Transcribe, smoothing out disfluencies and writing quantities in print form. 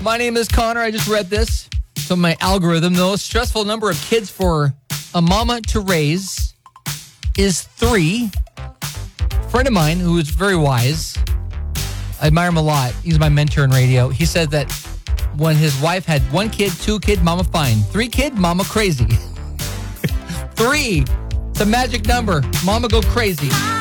My name is Connor. I just read this. So my algorithm, the most stressful number of kids for a mama to raise is 3. A friend of mine who is very wise, I admire him a lot. He's my mentor in radio. He said that when his wife had 1 kid, 2 kid, mama fine. 3 kid, mama crazy. 3. It's a magic number. Mama go crazy.